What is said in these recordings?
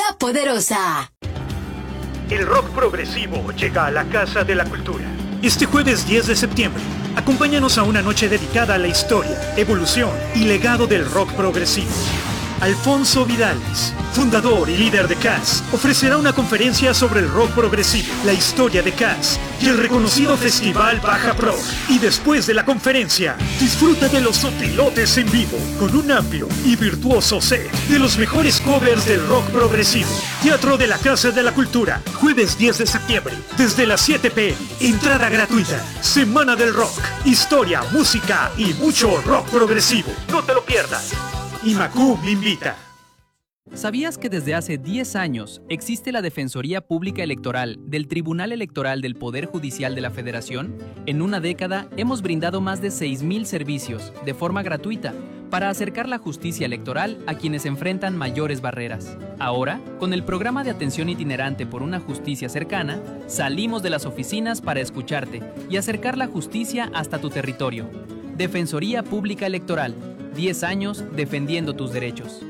La Poderosa. El rock progresivo llega a la Casa de la Cultura. Este jueves 10 de septiembre, acompáñanos a una noche dedicada a la historia, evolución y legado del rock progresivo. Alfonso Vidales, fundador y líder de CAS, ofrecerá una conferencia sobre el rock progresivo, la historia de CAS y el reconocido Festival Baja Pro. Y después de la conferencia, disfruta de los Sopilotes en vivo, con un amplio y virtuoso set de los mejores covers del rock progresivo. Teatro de la Casa de la Cultura, jueves 10 de septiembre, desde las 7 p.m. Entrada gratuita. Semana del Rock, historia, música y mucho rock progresivo. No te lo pierdas. IMACUM invita. ¿Sabías que desde hace 10 años existe la Defensoría Pública Electoral del Tribunal Electoral del Poder Judicial de la Federación? En una década hemos brindado más de 6,000 servicios de forma gratuita para acercar la justicia electoral a quienes enfrentan mayores barreras. Ahora, con el programa de atención itinerante por una justicia cercana, salimos de las oficinas para escucharte y acercar la justicia hasta tu territorio. Defensoría Pública Electoral, 10 años defendiendo tus derechos.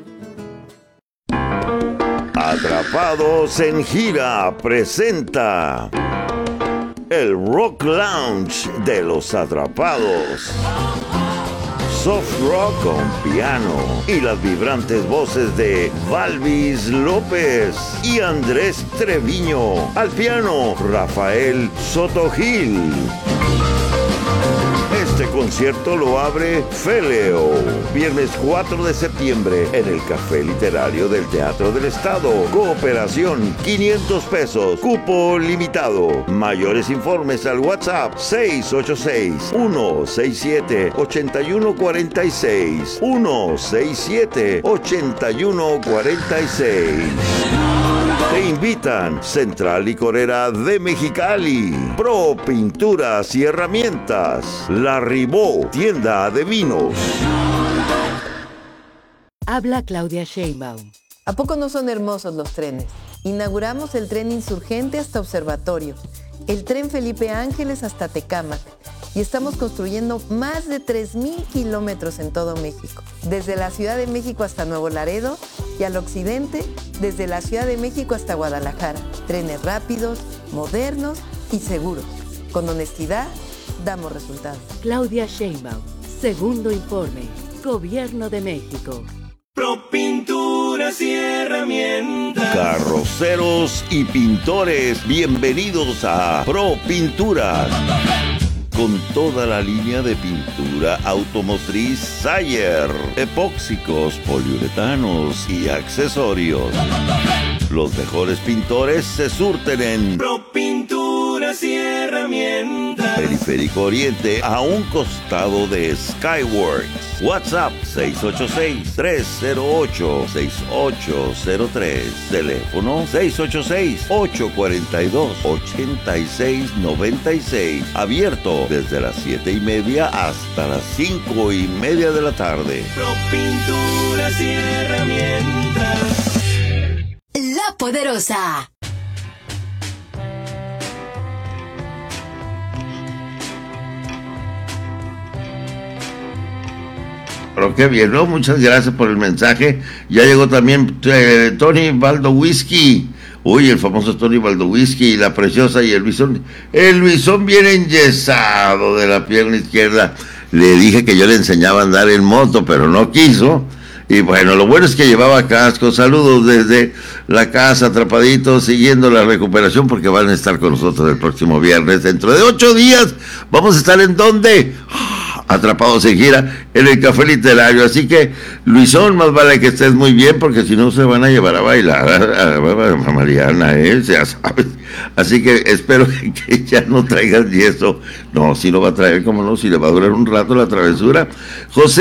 Atrapados en Gira presenta el Rock Lounge de los Atrapados. Soft rock con piano y las vibrantes voces de Valvis López y Andrés Treviño. Al piano, Rafael Sotogil. Este concierto lo abre Feleo, viernes 4 de septiembre en el Café Literario del Teatro del Estado. Cooperación, 500 pesos, cupo limitado. Mayores informes al WhatsApp 686-167-8146. 167-8146. Te invitan Central Licorera de Mexicali, Pro Pinturas y Herramientas, La Ribó, tienda de vinos. Habla Claudia Sheinbaum. ¿A poco no son hermosos los trenes? Inauguramos el tren Insurgente hasta Observatorio, el tren Felipe Ángeles hasta Tecámac, y estamos construyendo más de 3,000 kilómetros en todo México, desde la Ciudad de México hasta Nuevo Laredo y al occidente, desde la Ciudad de México hasta Guadalajara. Trenes rápidos, modernos y seguros. Con honestidad, damos resultados. Claudia Sheinbaum, segundo informe, Gobierno de México. Pro Pinturas y Herramientas. Carroceros y pintores, bienvenidos a Pro Pinturas. Con toda la línea de pintura automotriz Sayer, epóxicos, poliuretanos y accesorios. Los mejores pintores se surten en Pro Pinturas y Herramientas. Periférico Oriente, a un costado de Skyworks. WhatsApp 686-308-6803. Teléfono 686-842-8696. Abierto desde las 7:30 hasta las 5:30 de la tarde. Pro Pinturas y Herramientas. La Poderosa. Pero qué bien, ¿no? Muchas gracias por el mensaje. Ya llegó también Tony Baldo Whisky. Uy, el famoso Tony Baldo Whisky, la preciosa y el Luisón. El Luisón viene enyesado de la pierna izquierda. Le dije que yo le enseñaba a andar en moto, pero no quiso. Y bueno, lo bueno es que llevaba casco. Saludos desde la casa, Atrapaditos, siguiendo la recuperación, porque van a estar con nosotros el próximo viernes. Dentro de 8 días, vamos a estar ¿en dónde? Atrapados en Gira, en el Café Literario. Así que, Luisón, más vale que estés muy bien, porque si no se van a llevar a bailar a Mariana, ya sabes. Así que espero que ya no traigas yeso. No, si lo va a traer, como no, si le va a durar un rato la travesura. José